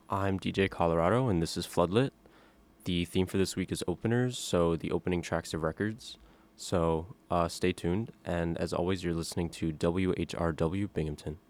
I'm DJ Colorado, and this is Floodlit. The theme for this week is openers, so the opening tracks of records. So stay tuned, and as always, you're listening to WHRW Binghamton.